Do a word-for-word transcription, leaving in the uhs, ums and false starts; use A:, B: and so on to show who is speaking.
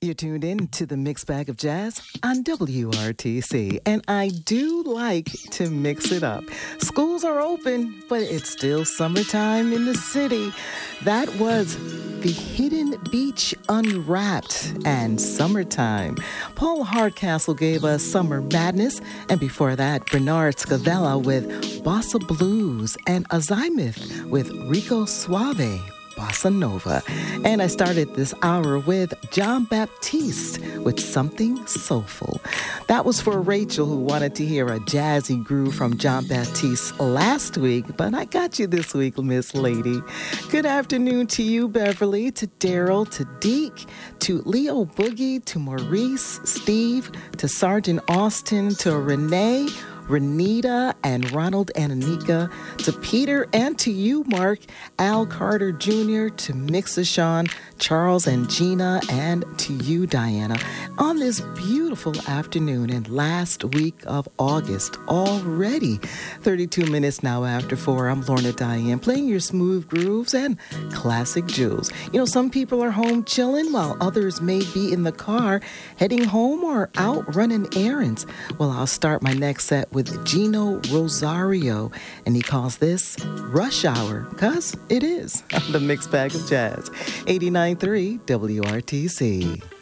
A: You're tuned in to the Mixed Bag of Jazz on W R T C, and I do like to mix it up. Schools are open, but it's still summertime in the city. That was The Hidden Beach Unwrapped and Summertime. Paul Hardcastle gave us Summer Madness, and before that, Bernard Scavella with Bossa Blues and Azimuth with Rico Suave. Bossa Nova. And I started this hour with John Baptiste with Something Soulful. That was for Rachel, who wanted to hear a jazzy groove from John Baptiste last week, but I got you this week, Miss Lady. Good afternoon to you, Beverly, to Daryl, to Deke, to Leo Boogie, to Maurice, Steve, to Sergeant Austin, to Renee, Renita and Ronald and Anika, to Peter and to you, Mark, Al Carter Junior, to Mixa Sean, Charles and Gina, and to you, Diana, on this beautiful afternoon and last week of August already. thirty-two minutes now after four. I'm Lorna Diane, playing your smooth grooves and classic jewels. You know, some people are home chilling while others may be in the car heading home or out running errands. Well, I'll start my next set with with Gino Rosario, and he calls this Rush Hour, because it is on the Mixed Bag of Jazz. eighty-nine point three W R T C.